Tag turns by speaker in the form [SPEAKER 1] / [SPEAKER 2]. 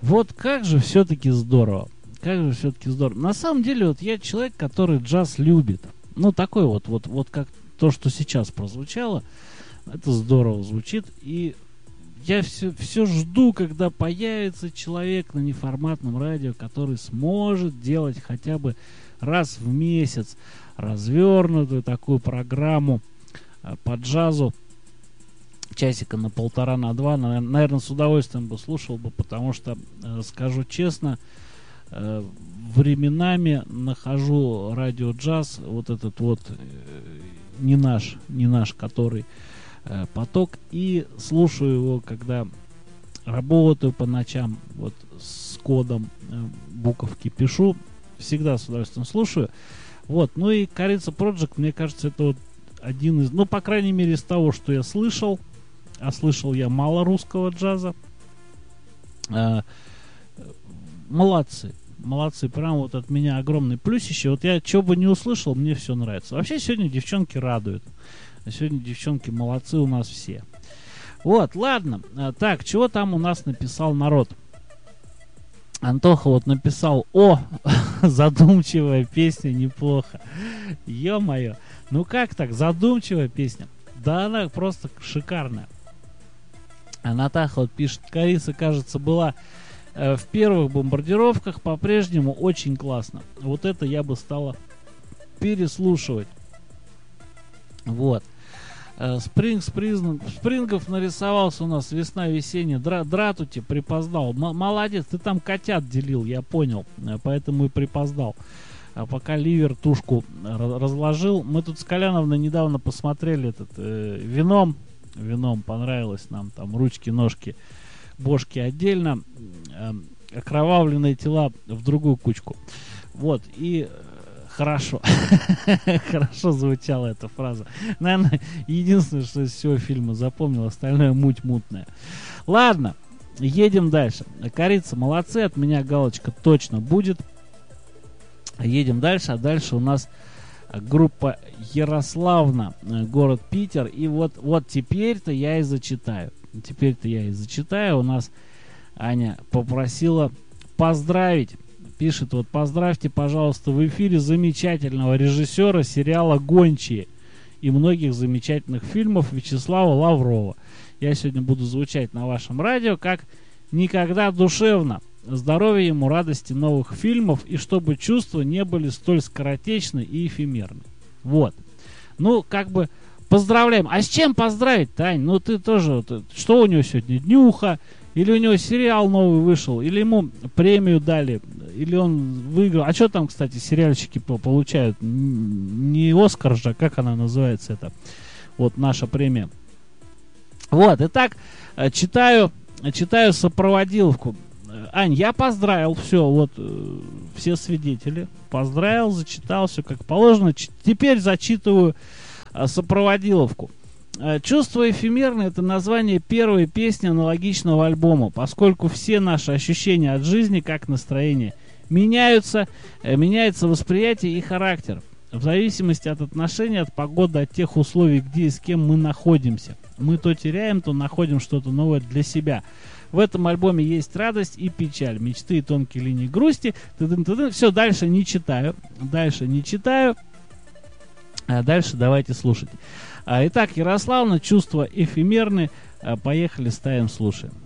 [SPEAKER 1] Вот как же все-таки здорово. Как же все-таки здорово. На самом деле, вот я человек, который джаз любит. Ну, такой вот как то, что сейчас прозвучало. Это здорово звучит. И я все жду, когда появится человек на неформатном радио, который сможет делать хотя бы раз в месяц развернутую такую программу по джазу. Часика на полтора, на два. Наверное, с удовольствием бы слушал бы, потому что, скажу честно, временами нахожу радио джаз, вот этот вот не наш, который поток, и слушаю его, когда работаю по ночам, вот с кодом буковки пишу, всегда с удовольствием слушаю. Вот, ну и Корица Project, мне кажется, это вот один из, ну, по крайней мере, из того, что я слышал, а слышал я мало русского джаза. Молодцы, прям вот от меня огромный плюсище. Вот я что бы не услышал, мне все нравится. Вообще сегодня девчонки радуют. Сегодня девчонки молодцы у нас все. Вот, ладно. Так, чего там у нас написал народ? Антоха вот написал: о, задумчивая песня, неплохо. Ё-моё. Ну как так, задумчивая песня? Да она просто шикарная. А Натаха вот пишет: Кориса, кажется, была в первых бомбардировках, по-прежнему очень классно. Вот это я бы стала переслушивать. Вот. Спрингов нарисовался у нас весна весенняя. Дратути припоздал. Молодец, ты там котят делил, я понял. Поэтому и припоздал. А пока Ливер тушку разложил. Мы тут с Коляновной недавно посмотрели этот вином. Вином понравилось нам. Там ручки, ножки, бошки отдельно. Окровавленные тела в другую кучку. Вот. И хорошо. Хорошо звучала эта фраза. Наверное, единственное, что из всего фильма запомнил. Остальное муть мутная. Ладно. Едем дальше. Корица, молодцы. От меня галочка точно будет. Едем дальше. А дальше у нас группа Ярославна, город Питер. И вот теперь-то я и зачитаю. У нас Аня попросила поздравить. Пишет: вот поздравьте, пожалуйста, в эфире замечательного режиссера сериала «Гончие» и многих замечательных фильмов Вячеслава Лаврова. Я сегодня буду звучать на вашем радио как никогда душевно. Здоровья ему, радости новых фильмов, и чтобы чувства не были столь скоротечны и эфемерны. Вот. Ну, как бы поздравляем. А с чем поздравить, Тань? Ну, ты тоже... Что у него сегодня? Днюха? Или у него сериал новый вышел? Или ему премию дали? Или он выиграл? А что там, кстати, сериальщики получают? Не Оскар же, как она называется это? Вот наша премия. Вот, итак, читаю сопроводиловку. Ань, я поздравил, все, вот, все свидетели. Поздравил, зачитал, все как положено. Теперь зачитываю сопроводиловку. «Чувство эфемерное» — это название первой песни аналогичного альбома, поскольку все наши ощущения от жизни, как настроение, меняются восприятие и характер в зависимости от отношений, от погоды, от тех условий, где и с кем мы находимся. Мы то теряем, то находим что-то новое для себя. В этом альбоме есть радость и печаль, мечты и тонкие линии грусти. Все, дальше не читаю. Дальше давайте слушать. Итак, Ярославна, чувства эфемерны. Поехали, ставим, слушаем.